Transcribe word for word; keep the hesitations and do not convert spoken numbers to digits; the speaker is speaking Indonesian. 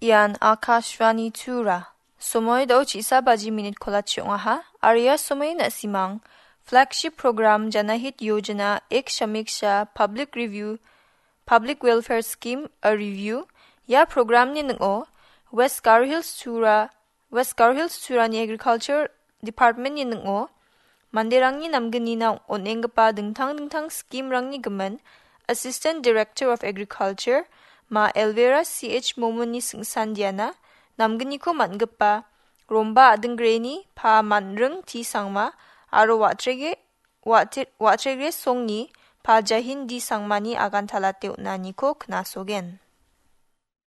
Ian Akashvani Tura. Somoy daw isa baji minute kolatsyong aha. Arya somoy na simang. Flagship program Janahit Yojana Ek Shamiksha Public Review Public Welfare Scheme a Review. Ya program ni nung West Gar Hills Tura West Gar Hills Tura ni Agriculture Department ni nung Mandirang ni namgani na onenggapa dengtang-dengtang scheme rang ni gemen Assistant Director of Agriculture Ma Elvira C H Momon ni Singsandiana namgani ko manggapa romba adenggreni pa manreng ti sangma aro watrege watrege songni pa jahin di sangmani agan talate unani ko knasogen.